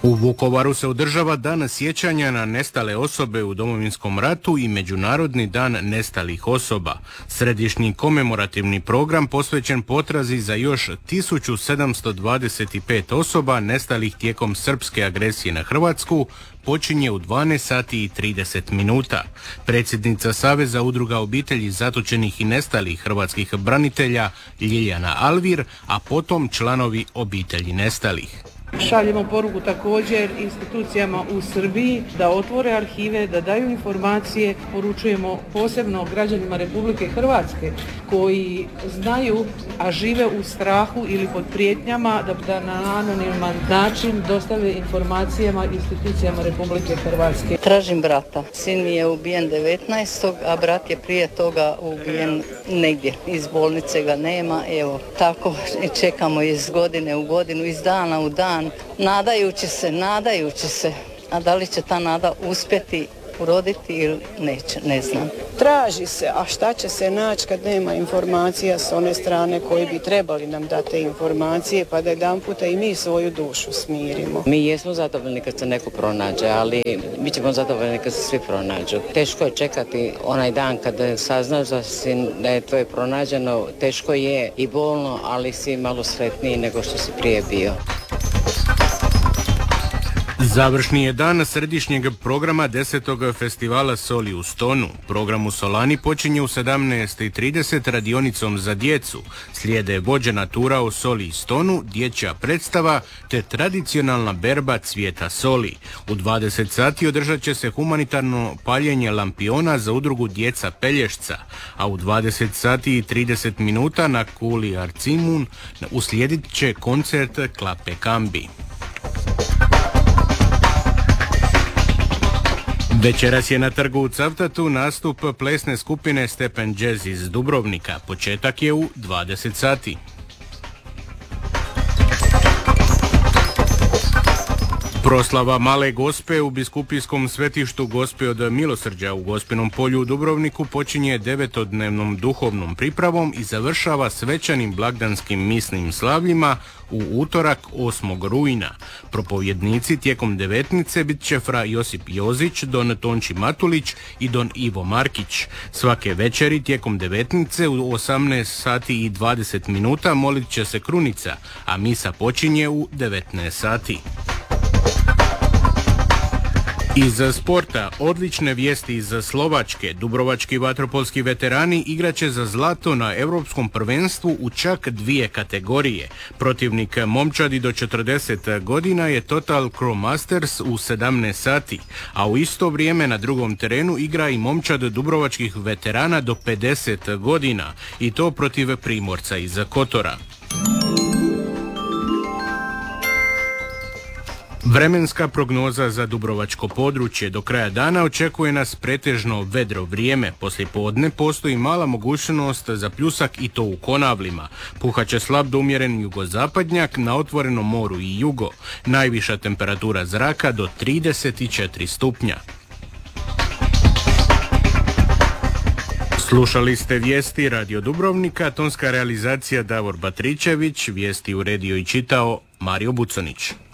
U Vukovaru se održava Dan sjećanja na nestale osobe u Domovinskom ratu i Međunarodni dan nestalih osoba. Središnji komemorativni program posvećen potrazi za još 1725 osoba nestalih tijekom srpske agresije na Hrvatsku počinje u 12 sati i 30 minuta. Predsjednica Saveza udruga obitelji zatočenih i nestalih hrvatskih branitelja Ljiljana Alvir, a potom članovi obitelji nestalih. Šaljemo poruku također institucijama u Srbiji da otvore arhive, da daju informacije. Poručujemo posebno građanima Republike Hrvatske koji znaju, a žive u strahu ili pod prijetnjama, da na anoniman način dostave informacijama institucijama Republike Hrvatske. Tražim brata. Sin mi je ubijen 19. a brat je prije toga ubijen negdje. Iz bolnice ga nema. Evo, tako čekamo iz godine u godinu, iz dana u dan. Nadajući se, a da li će ta nada uspjeti uroditi ili neće, ne znam. Traži se, a šta će se naći kad nema informacija s one strane koji bi trebali nam dati te informacije, pa da jedan puta i mi svoju dušu smirimo. Mi jesmo zadovoljni kad se neko pronađe, ali bit ćemo zadovoljni kad se svi pronađu. Teško je čekati onaj dan kad saznaš da je tvoje pronađeno, teško je i bolno, ali si malo sretniji nego što si prije bio. Završni je dan središnjeg programa 10. festivala Soli u Stonu. Program u Solani počinje u 17:30 radionicom za djecu. Slijede vođena tura o Soli i Stonu, dječja predstava te tradicionalna berba cvijeta soli. U 20 sati održat će se humanitarno paljenje lampiona za udrugu Djeca Pelješca, a u 20 sati i 30 minuta na kuli Arcimun uslijedit će koncert Klape Kambi. Večeras je na trgu u Cavtatu nastup plesne skupine Stepen Jazz iz Dubrovnika. Početak je u 20 sati. Proslava Male Gospe u biskupijskom svetištu Gospe od Milosrđa u Gospinom polju u Dubrovniku počinje 9-dnevnom duhovnom pripravom i završava svečanim blagdanskim misnim slavljima u utorak 8. rujna. Propovjednici tijekom devetnice bit će fra Josip Jozić, don Tonči Matulić i don Ivo Markić. Svake večeri tijekom devetnice u 18 sati i 20 minuta molit će se krunica, a misa počinje u 19 sati. Iz sporta, odlične vijesti iz Slovačke. Dubrovački vaterpolski veterani igraće za zlato na Europskom prvenstvu u čak 2 kategorije. Protivnik momčadi do 40 godina je Total Crow Masters u 17 sati, a u isto vrijeme na drugom terenu igra i momčad dubrovačkih veterana do 50 godina, i to protiv Primorca iz Kotora. Vremenska prognoza za dubrovačko područje. Do kraja dana očekuje nas pretežno vedro vrijeme. Poslijepodne postoji mala mogućnost za pljusak i to u Konavlima. Puhaće slab do umjeren jugozapadnjak, na otvorenom moru i jugo. Najviša temperatura zraka do 34 stupnja. Slušali ste vijesti Radio Dubrovnika, tonska realizacija Davor Batričević, vijesti uredio i čitao Mario Buconić.